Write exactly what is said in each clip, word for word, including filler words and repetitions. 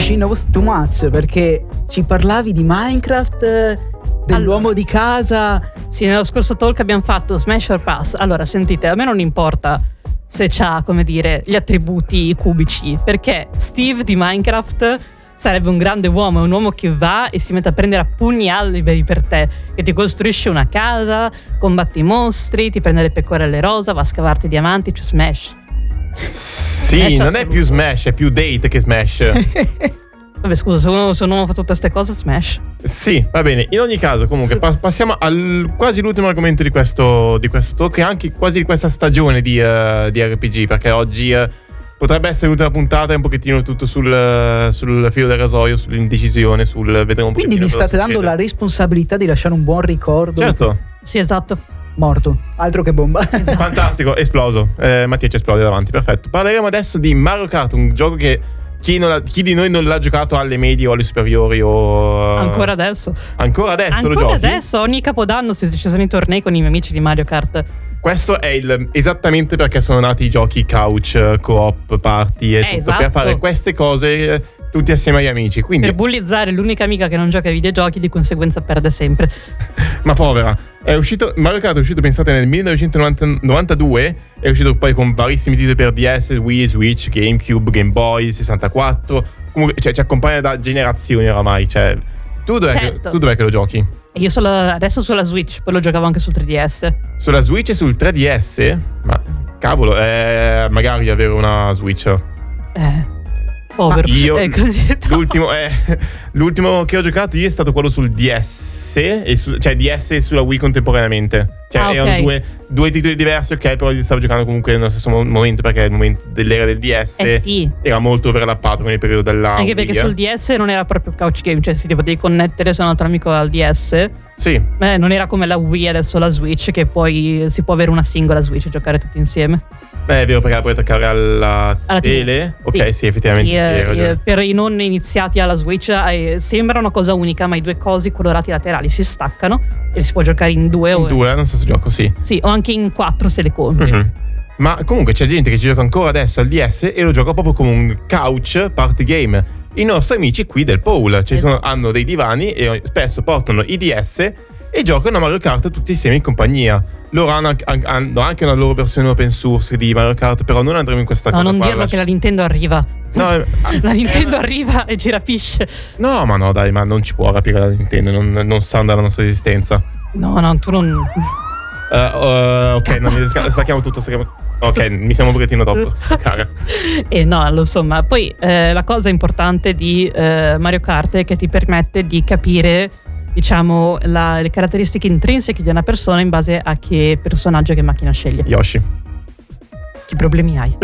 she knows too much, perché ci parlavi di Minecraft, dell'uomo allora, di casa. Sì, nello scorso talk abbiamo fatto Smash or Pass. Allora, sentite, a me non importa se c'ha, come dire, gli attributi cubici, perché Steve di Minecraft sarebbe un grande uomo, è un uomo che va e si mette a prendere a pugni alberi per te, che ti costruisce una casa, combatti i mostri, ti prende le pecorelle rosa, va a scavarti i diamanti, c'è Smash. Sì, Smash non assoluto. È più Smash, è più Date che Smash. Vabbè, scusa, se uno, se uno fa tutte queste cose, Smash. Sì, va bene. In ogni caso, comunque, pa- passiamo al quasi l'ultimo argomento di questo, di questo talk e anche quasi di questa stagione di, uh, di R P G, perché oggi uh, potrebbe essere l'ultima puntata, è un pochettino tutto sul, uh, sul filo del rasoio, sull'indecisione, sul vedere un po'. Quindi mi state dando la responsabilità di lasciare un buon ricordo. Certo. Sì, esatto. Morto, altro che bomba. Esatto. Fantastico, esploso. Eh, Mattia ci esplode davanti, perfetto. Parleremo adesso di Mario Kart, un gioco che chi, non ha, chi di noi non l'ha giocato alle medie o alle superiori o ancora adesso. Ancora adesso ancora lo giochi? Ancora adesso, ogni capodanno ci sono i tornei con i miei amici di Mario Kart. Questo è il esattamente perché sono nati i giochi couch, co-op, party e eh, tutto, esatto. per fare queste cose tutti assieme agli amici. Quindi, per bullizzare l'unica amica che non gioca ai videogiochi, di conseguenza perde sempre. Ma povera. È uscito Mario Kart è uscito, pensate, nel millenovecentonovantadue. È uscito poi con varissimi titoli per D S, Wii, Switch, GameCube, Game Boy, sessantaquattro. Comunque, cioè, ci accompagna da generazioni oramai. Cioè, tu dov'è, certo. che, tu dov'è che lo giochi? Io solo adesso sulla Switch, poi lo giocavo anche sul tre D S. Sulla Switch e sul tre D S? Ma cavolo, eh, magari avere una Switch. Eh. Povero. Io eh, così, l'ultimo, eh, l'ultimo che ho giocato io è stato quello sul D S, e su, cioè D S e sulla Wii contemporaneamente. Cioè ah, okay. erano due, due titoli diversi, ok, però li stavo giocando comunque nello stesso momento, perché il momento dell'era del D S eh sì. era molto overlappato con il periodo della anche Wii. perché sul D S non era proprio couch game, cioè si ti potevi connettere se un altro amico al D S. Sì. Eh, non era come la Wii adesso la Switch, che poi si può avere una singola Switch e giocare tutti insieme. Beh, è vero, perché la puoi attaccare alla, alla tele. T V. Ok, sì, sì effettivamente I, sì, hai ragione. i, per i non iniziati alla Switch eh, sembra una cosa unica, ma i due cosi colorati laterali si staccano e si può giocare in due in o due, non so se gioco, sì. Sì, o anche in quattro se le compri. Mm-hmm. Ma comunque c'è gente che ci gioca ancora adesso al D S e lo gioca proprio come un couch party game. I nostri amici qui del Pool ci esatto. sono, hanno dei divani e spesso portano i D S e giocano a Mario Kart tutti insieme in compagnia. Loro hanno, hanno anche una loro versione open source di Mario Kart, però non andremo in questa no, cosa. No, non qua, dirlo lascia... che la Nintendo arriva. No, eh, la Nintendo eh, arriva e ci rapisce. No, ma no, dai, ma non ci può rapire la Nintendo, non, non sa della nostra esistenza. No, no, tu non... Uh, uh, ok, non, stacchiamo tutto, stacchiamo... Ok, mi siamo un pochettino troppo staccare. E no, insomma, poi eh, la cosa importante di eh, Mario Kart è che ti permette di capire, diciamo, la, le caratteristiche intrinseche di una persona in base a che personaggio e che macchina sceglie. Yoshi. Che problemi hai?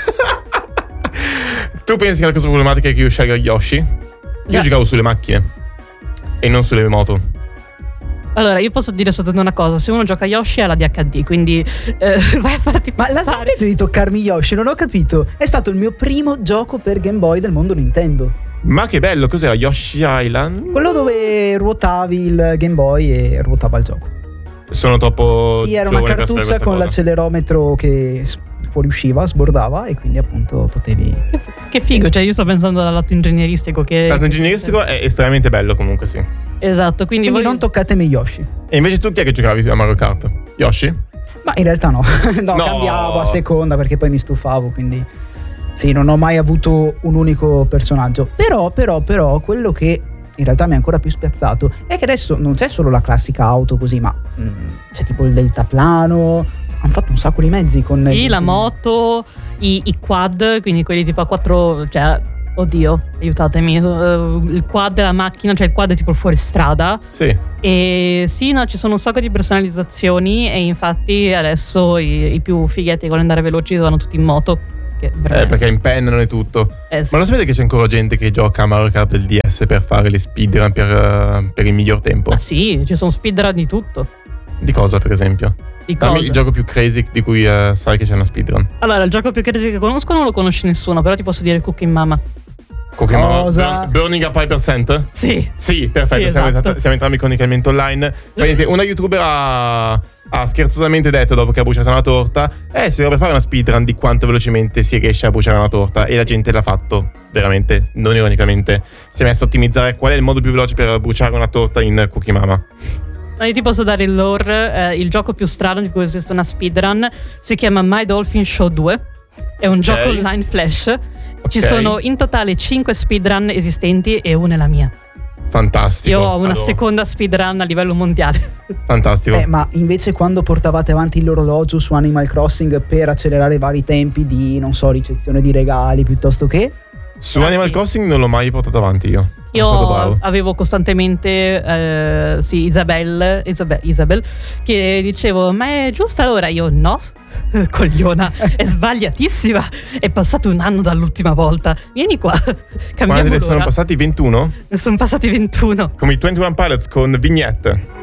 Tu pensi che la cosa problematica è che io scelga Yoshi? Io Già. giocavo sulle macchine e non sulle moto. Allora, io posso dire soltanto una cosa: se uno gioca Yoshi ha la D H D, quindi eh, vai a farti Ma la testare. smettete di toccarmi Yoshi, non ho capito. È stato il mio primo gioco per Game Boy del mondo Nintendo. Ma che bello, cos'era? Yoshi Island? Quello dove ruotavi il Game Boy e ruotava il gioco. Sono troppo Sì, era una giovane per sapere cartuccia questa con cosa. l'accelerometro che s- fuoriusciva, sbordava, e quindi appunto potevi... Che, che figo, cioè io sto pensando al lato ingegneristico che... Il lato ingegneristico è estremamente bello comunque, sì. Esatto, quindi, Quindi voi... non toccatemi Yoshi. E invece tu chi è che giocavi a Mario Kart? Yoshi? Ma in realtà no. no, No. cambiavo a seconda perché poi mi stufavo, quindi... Sì, non ho mai avuto un unico personaggio. Però, però, però, quello che in realtà mi ha ancora più spiazzato è che adesso non c'è solo la classica auto così, ma mm, c'è tipo il deltaplano. Hanno fatto un sacco di mezzi con... Sì, la moto, i, i quad, quindi quelli tipo a quattro... Cioè, oddio, aiutatemi. Uh, il quad della macchina, cioè il quad è tipo il fuoristrada. Sì. E sì, no, ci sono un sacco di personalizzazioni e infatti adesso i, i più fighetti che vogliono andare veloci vanno tutti in moto. Che per Eh, me- perché impennano e tutto. Eh, sì. Ma lo sapete che c'è ancora gente che gioca a Mario Kart del D S per fare le speedrun per, uh, per il miglior tempo? Ah sì, ci sono speedrun di tutto. Di cosa, per esempio? Di Dammi cosa? il gioco più crazy di cui uh, sai che c'è una speedrun. Allora, il gioco più crazy che conosco non lo conosce nessuno, però ti posso dire Cooking Mama. Pokémon Cosa? Burn- Burning a Piper Cent? Sì. Sì, perfetto, Sì, siamo, esatto. esatta- siamo entrambi cronicamente online. Vedete, una youtuber ha, ha scherzosamente detto, dopo che ha bruciato una torta, eh, si dovrebbe fare una speedrun di quanto velocemente si riesce a bruciare una torta, e la gente l'ha fatto, veramente, non ironicamente. Si è messo a ottimizzare qual è il modo più veloce per bruciare una torta in Cookie Mama. Io ti posso dare il lore, eh, il gioco più strano di cui esiste una speedrun si chiama My Dolphin Show due, è un okay. gioco online flash, okay. Ci sono in totale cinque speedrun esistenti e una è la mia. Fantastico. Io ho una allora. seconda speedrun a livello mondiale. Fantastico. Eh, ma invece quando portavate avanti l'orologio su Animal Crossing per accelerare i vari tempi di, non so, ricezione di regali piuttosto che... Su ah, Animal sì. Crossing non l'ho mai portato avanti io. Io avevo costantemente eh, sì, Isabel, Isabel, Isabel che dicevo, ma è giusta l'ora? Io no, cogliona, è sbagliatissima. È passato un anno dall'ultima volta. Vieni qua, cambiamo Quando ne l'ora. sono passati ventuno? Ne sono passati ventuno. Come i ventuno Pilots con vignette.